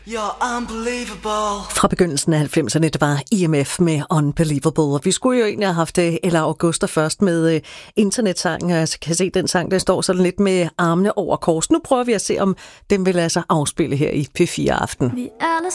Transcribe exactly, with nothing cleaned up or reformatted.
You're unbelievable. Fra begyndelsen af halvfemserne, det var I M F med Unbelievable. Og vi skulle jo egentlig have haft Ella Augusta først med uh, internetsangen. Jeg kan se, den sang, den står sådan lidt med armene over kors. Nu prøver vi at se, om den vil lade sig afspille her i P fire Aften. Vi alle